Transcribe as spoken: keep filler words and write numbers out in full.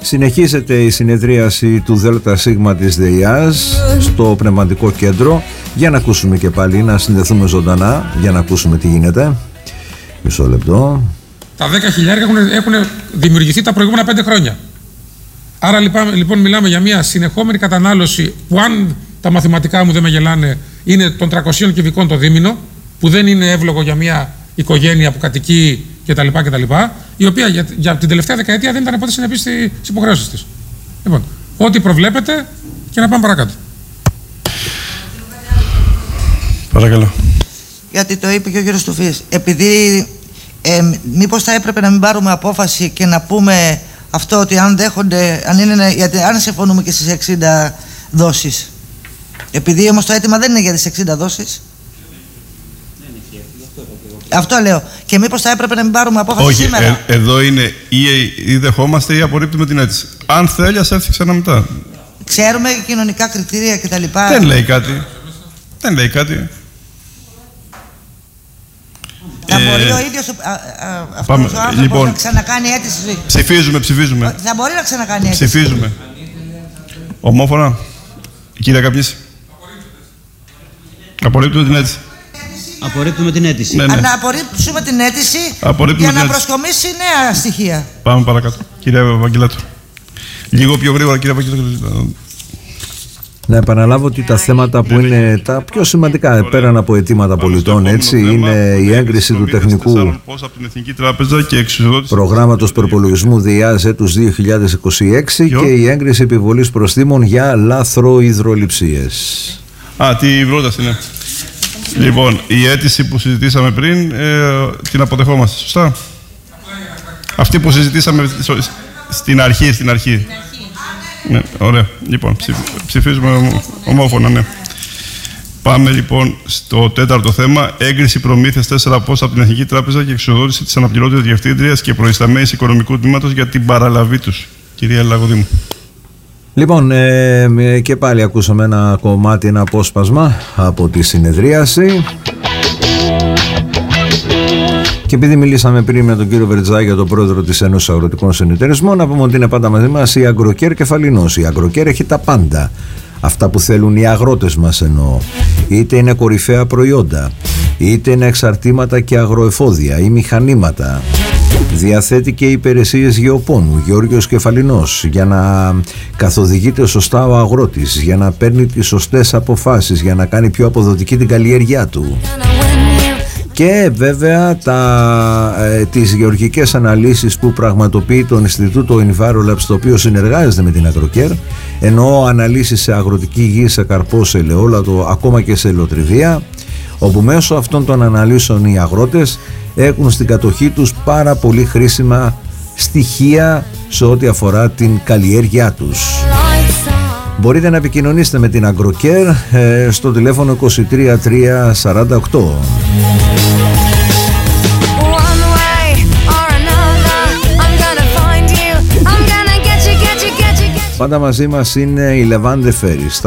Συνεχίζεται η συνεδρίαση του ΔΣ της ΔΕΙΑΣ στο Πνευματικό Κέντρο. Για να ακούσουμε και πάλι, να συνδεθούμε ζωντανά για να ακούσουμε τι γίνεται. Μισό λεπτό. Τα δέκα χιλιάδες έχουν, έχουν δημιουργηθεί τα προηγούμενα πέντε χρόνια. Άρα λοιπόν, λοιπόν μιλάμε για μια συνεχόμενη κατανάλωση που, αν τα μαθηματικά μου δεν με γελάνε, είναι των τριακοσίων κυβικών το δίμηνο, που δεν είναι εύλογο για μια οικογένεια που κατοικεί κτλ. κτλ η οποία για, για την τελευταία δεκαετία δεν ήταν ποτέ συνεπής στις υποχρεώσεις της. Λοιπόν, ό,τι προβλέπετε και να πάμε παρακάτω. Παρακαλώ. Γιατί το είπε και ο κύριος Τουφής. Επειδή ε, μήπως θα έπρεπε να μην πάρουμε απόφαση και να πούμε αυτό, ότι αν δέχονται, αν, είναι, γιατί αν συμφωνούμε και στις εξήντα δόσεις. Επειδή όμως το αίτημα δεν είναι για τις εξήντα δόσεις. Αυτό λέω. Και μήπως θα έπρεπε να μην πάρουμε απόφαση Όχι, σήμερα. Ε, εδώ είναι ή, ή δεχόμαστε ή απορρίπτουμε την αίτηση. Αν θέλει, ας έρθει ξανά μετά. Ξέρουμε κοινωνικά κριτήρια κτλ. Δεν λέει κάτι. Δεν λέει κάτι. Θα ε, μπορεί ο ίδιος αυτός πάμε, ο άνθρωπος λοιπόν, να ξανακάνει αίτηση. Ψηφίζουμε, ψηφίζουμε. Θα μπορεί να ξανακάνει αίτηση. Ψηφίζουμε. Ομόφωνα. Κύριε Καπνίση. Απορρίπτουμε την αίτηση. Απορρίπτουμε την αίτηση. Ναι, ναι. Να απορρίψουμε την αίτηση Απορρίπτουμε για την να αίτηση. προσκομίσει νέα στοιχεία. Πάμε παρακάτω. Κύριε Βαγγελάτου. Λίγο πιο γρήγορα, κύριε Βαγγελάτου. Να επαναλάβω ότι τα θέματα που είναι τα πιο σημαντικά πέραν από αιτήματα πολιτών, έτσι, είναι η έγκριση του τεχνικού προγράμματος προπολογισμού ΔΕΙΑΣ έτους δύο χιλιάδες είκοσι έξι και η έγκριση επιβολής προστίμων για λάθρο-υδροληψίες. Α, τι πρόταση είναι. Λοιπόν, η αίτηση που συζητήσαμε πριν, ε, την αποδεχόμαστε, σωστά. Αυτή που συζητήσαμε στην αρχή, στην αρχή. Ναι, ωραία. Λοιπόν, ψηφίζουμε ομόφωνα, ναι. Πάμε λοιπόν στο τέταρτο θέμα. Έγκριση προμήθειας τέσσερα πόσα από την Εθνική Τράπεζα και εξοδότηση της αναπληρώτριας διευθύντριας και προϊσταμένης οικονομικού τμήματος για την παραλαβή τους. Κυρία Λαγοδήμου. Λοιπόν, ε, και πάλι ακούσαμε ένα κομμάτι, ένα απόσπασμα από τη συνεδρίαση. Και επειδή μιλήσαμε πριν με τον κύριο Βερτζάκη, τον πρόεδρο της Ένωσης Αγροτικών Συνεταιρισμών, να πούμε ότι είναι πάντα μαζί μας η Agrocare Κεφαλινός. Η Agrocare έχει τα πάντα. Αυτά που θέλουν οι αγρότες μας εννοώ. Είτε είναι κορυφαία προϊόντα, είτε είναι εξαρτήματα και αγροεφόδια ή μηχανήματα. Διαθέτει και υπηρεσίες γεωπόνου, Γεώργιος Κεφαλινός, για να καθοδηγείται σωστά ο αγρότης, για να παίρνει τις σωστές αποφάσεις, για να κάνει πιο αποδοτική την καλλιέργειά του. Και βέβαια τα, ε, τις γεωργικές αναλύσεις που πραγματοποιεί το Ινστιτούτο Envirolabs, το οποίο συνεργάζεται με την Agrocare, εννοώ αναλύσεις σε αγροτική γη, σε καρπό, σε ελαιόλαδο, ακόμα και σε ελαιοτριβία, όπου μέσω αυτών των αναλύσεων οι αγρότες έχουν στην κατοχή τους πάρα πολύ χρήσιμα στοιχεία σε ό,τι αφορά την καλλιέργειά τους. Μπορείτε να επικοινωνήσετε με την Agrocare ε, στο τηλέφωνο είκοσι τρία τρία σαράντα οκτώ. Πάντα μαζί μας είναι η Λεβάντε Φέρις.